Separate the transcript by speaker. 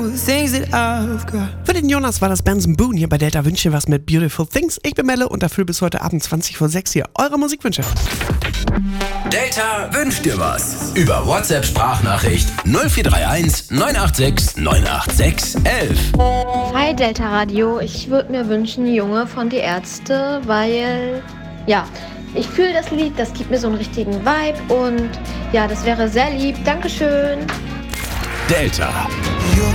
Speaker 1: Für den Jonas war das Benson Boone hier bei Delta Wünsche was mit Beautiful Things. Ich bin Melle und erfülle bis heute Abend 20:06 hier eure Musikwünsche.
Speaker 2: Delta wünscht dir was. Über WhatsApp-Sprachnachricht 0431 986 986 11.
Speaker 3: Hi Delta Radio, ich würde mir wünschen Junge von Die Ärzte, weil, ja, ich fühle das Lied, das gibt mir so einen richtigen Vibe und ja, das wäre sehr lieb. Dankeschön.
Speaker 2: Delta.